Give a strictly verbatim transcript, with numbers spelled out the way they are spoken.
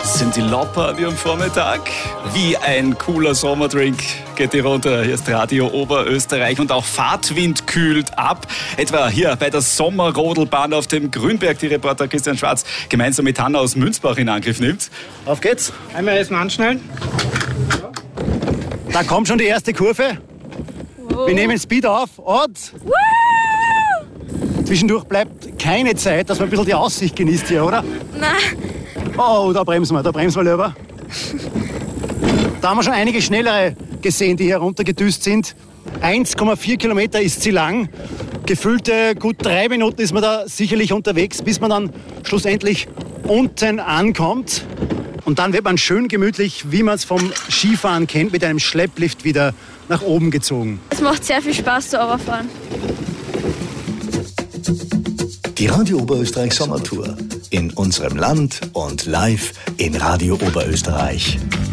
Sind die Lopper wie am Vormittag? Wie ein cooler Sommerdrink geht die runter. Hier ist Radio Oberösterreich und auch Fahrtwind kühlt ab. Etwa hier bei der Sommerrodelbahn auf dem Grünberg, die Reporter Christian Schwarz gemeinsam mit Hanna aus Münzbach in Angriff nimmt. Auf geht's. Einmal erstmal anschnallen. Da kommt schon die erste Kurve. Wir nehmen Speed auf. Und zwischendurch bleibt keine Zeit, dass man ein bisschen die Aussicht genießt hier, oder? Nein. Oh, da bremsen wir, da bremsen wir lieber. Da haben wir schon einige schnellere gesehen, die hier runtergedüst sind. eins Komma vier Kilometer ist sie lang. Gefüllte gut drei Minuten ist man da sicherlich unterwegs, bis man dann schlussendlich unten ankommt. Und dann wird man schön gemütlich, wie man es vom Skifahren kennt, mit einem Schlepplift wieder nach oben gezogen. Es macht sehr viel Spaß zu Autofahren. Die Radio Oberösterreich Sommertour. In unserem Land und live in Radio Oberösterreich.